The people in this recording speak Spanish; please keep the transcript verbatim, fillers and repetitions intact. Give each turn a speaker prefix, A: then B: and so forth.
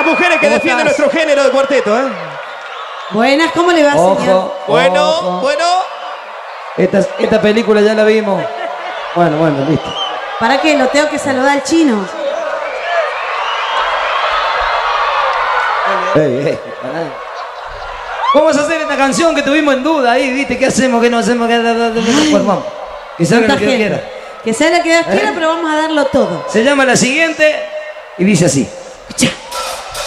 A: mujeres que defienden
B: estás?
A: nuestro género de cuarteto, ¿eh?
C: Buenas, ¿cómo le va,
B: Ojo,
C: señor?
A: Bueno,
B: ojo.
A: bueno.
B: Esta, esta película ya la vimos. Bueno, bueno, listo.
C: ¿Para qué? Lo tengo que saludar al chino.
B: Ey, ey, pará. ¿Cómo vas a hacer esta canción que tuvimos en duda ahí, viste? ¿Qué hacemos? ¿Qué no hacemos? ¿Qué... Pues vamos. Que salga
C: Tanta
B: lo que Dios
C: gente.
B: quiera.
C: Que sea lo que Dios quiera,
B: ¿Eh?
C: pero vamos a darlo todo.
B: Se llama la siguiente y dice así.
C: Escucha.